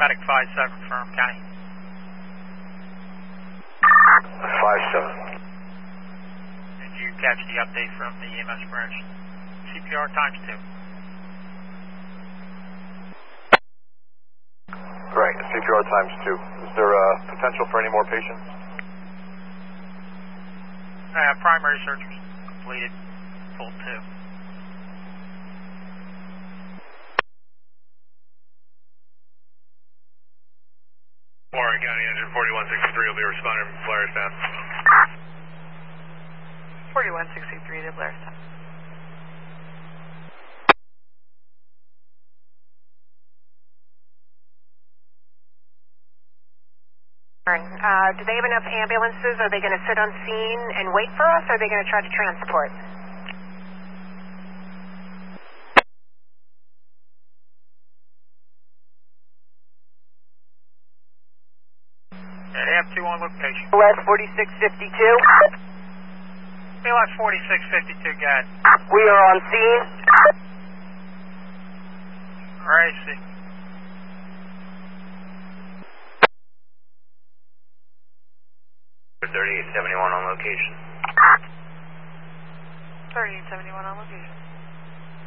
Static 5-7 from County. 5-7. Did you catch the update from the EMS branch? CPR times 2. Right, CPR times 2. Is there potential for any more patients? Primary surgery completed, full 2. Warren County Engine 4163 will be responding from Blair's Town. 4163 to Blair's Town. Do they have enough ambulances? Are they going to sit on scene and wait for us, or are they going to try to transport? Yeah, they have 2 on location. West 4652. BLS 4652, got it. We are on scene. Alright, see. 3871 on location. 3871 on location.